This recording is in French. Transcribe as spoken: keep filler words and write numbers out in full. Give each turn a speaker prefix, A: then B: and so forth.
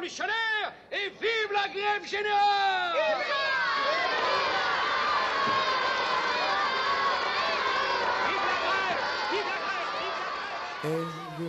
A: révolutionnaire et vive la grève générale!
B: Vive la grève! Vive la grève! Vive la grève!